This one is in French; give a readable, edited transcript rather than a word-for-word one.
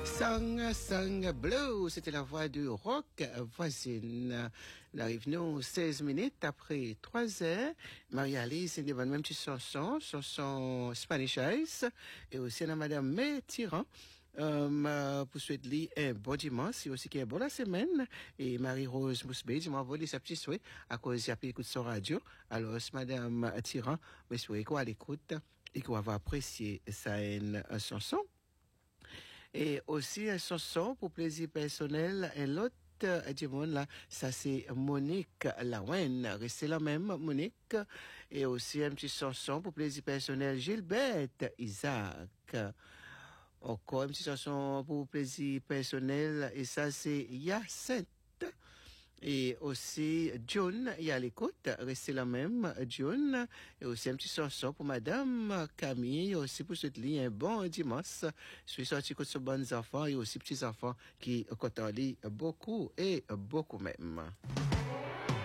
Song Blue, c'était la voix du rock voisine. Nous arrivons 16 minutes après 3 heures. Marie-Alice, il y a même petite chanson Spanish Ice, et aussi la Madame May Tyran. Pour souhaiter un bon dimanche, et aussi qu'il y a bon la semaine. Et Marie-Rose Mousbé, je m'envoie sa petite souhait à cause j'ai écoute son radio. Alors, Madame Tyran, je souhaite qu'on l'écoute et qu'on va apprécier sa chanson. Et aussi un chanson pour plaisir personnel et l'autre du monde là, ça c'est Monique Lawen, restez la même Monique, et aussi un petit chanson pour plaisir personnel Gilberte Isaac. Encore une petite chanson pour plaisir personnel, et ça c'est Yacinthe. Et aussi John, il y a l'écoute, restez la même John, et aussi un petit chanson pour Madame Camille, aussi pour cette ligne un bon dimanche. Je suis sorti avec ce bons enfants et aussi petits enfants qui côtoient beaucoup et beaucoup même.